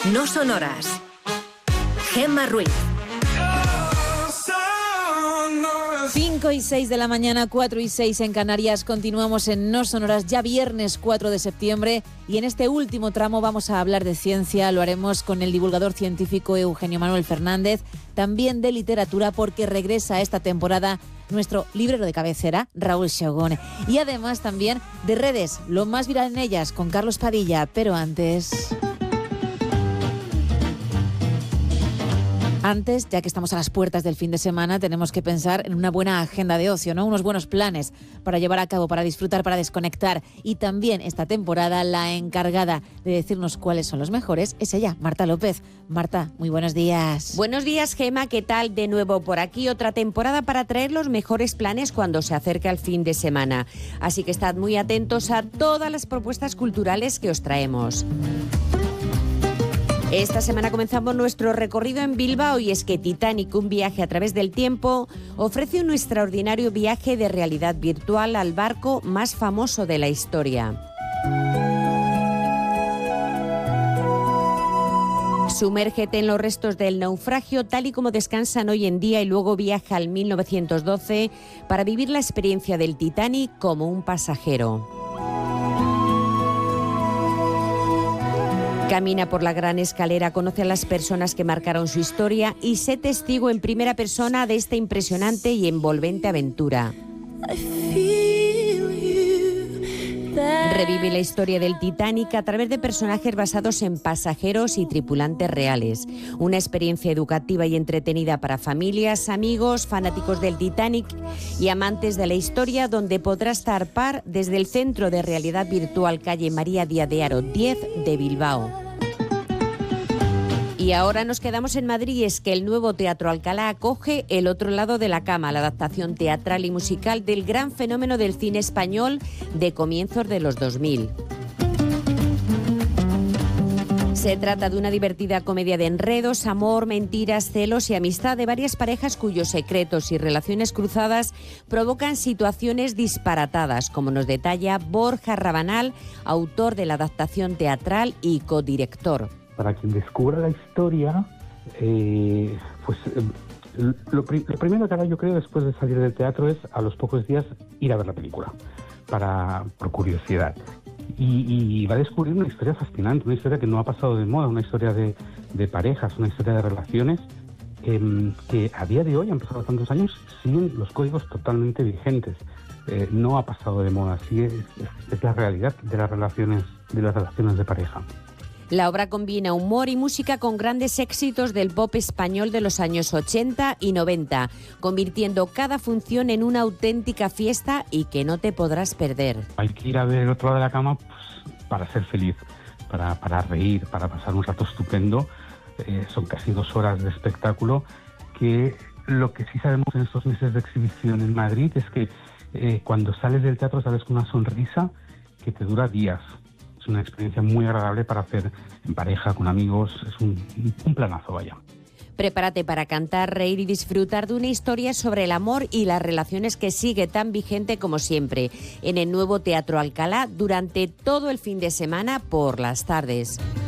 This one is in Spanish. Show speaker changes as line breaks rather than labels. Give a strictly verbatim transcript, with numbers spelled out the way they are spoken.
No Sonoras. Gemma Ruiz.
cinco y seis de la mañana, cuatro y seis en Canarias. Continuamos en No Sonoras, ya viernes cuatro de septiembre, y en este último tramo vamos a hablar de ciencia. Lo haremos con el divulgador científico Eugenio Manuel Fernández, también de literatura, porque regresa esta temporada nuestro librero de cabecera, Raúl Chagón, y además también de redes, lo más viral en ellas, con Carlos Padilla. Pero antes... Antes, ya que estamos a las puertas del fin de semana, tenemos que pensar en una buena agenda de ocio, ¿no? Unos buenos planes para llevar a cabo, para disfrutar, para desconectar. Y también esta temporada, la encargada de decirnos cuáles son los mejores es ella, Marta López. Marta, muy buenos días.
Buenos días, Gema. ¿Qué tal? De nuevo por aquí, otra temporada para traer los mejores planes cuando se acerca el fin de semana. Así que estad muy atentos a todas las propuestas culturales que os traemos. Esta semana comenzamos nuestro recorrido en Bilbao, y es que Titanic, un viaje a través del tiempo, ofrece un extraordinario viaje de realidad virtual al barco más famoso de la historia. Sumérgete en los restos del naufragio tal y como descansan hoy en día y luego viaja al mil novecientos doce para vivir la experiencia del Titanic como un pasajero. Camina por la gran escalera, conoce a las personas que marcaron su historia y sé testigo en primera persona de esta impresionante y envolvente aventura. Revive la historia del Titanic a través de personajes basados en pasajeros y tripulantes reales. Una experiencia educativa y entretenida para familias, amigos, fanáticos del Titanic y amantes de la historia, donde podrás zarpar desde el Centro de Realidad Virtual calle María Díaz de Haro diez de Bilbao. Y ahora nos quedamos en Madrid, y es que el nuevo Teatro Alcalá acoge El otro lado de la cama, la adaptación teatral y musical del gran fenómeno del cine español de comienzos de los dos mil. Se trata de una divertida comedia de enredos, amor, mentiras, celos y amistad de varias parejas cuyos secretos y relaciones cruzadas provocan situaciones disparatadas, como nos detalla Borja Rabanal, autor de la adaptación teatral y codirector.
Para quien descubra la historia, eh, pues eh, lo, pri- lo primero que hará, yo creo, después de salir del teatro es, a los pocos días, ir a ver la película, para, por curiosidad. Y, y va a descubrir una historia fascinante, una historia que no ha pasado de moda, una historia de, de parejas, una historia de relaciones, eh, que a día de hoy, han pasado tantos años, siguen los códigos totalmente vigentes. Eh, no ha pasado de moda, sigue, es, es la realidad de las relaciones, de las relaciones de pareja.
La obra combina humor y música con grandes éxitos del pop español de los años ochenta y noventa, convirtiendo cada función en una auténtica fiesta y que no te podrás perder.
Hay que ir a ver El otro lado de la cama, pues, para ser feliz, para, para reír, para pasar un rato estupendo. Eh, son casi dos horas de espectáculo, que lo que sí sabemos en estos meses de exhibición en Madrid es que eh, cuando sales del teatro sales con una sonrisa que te dura días. Es una experiencia muy agradable para hacer en pareja, con amigos. Es un, un planazo, vaya.
Prepárate para cantar, reír y disfrutar de una historia sobre el amor y las relaciones que sigue tan vigente como siempre en el nuevo Teatro Alcalá durante todo el fin de semana por las tardes.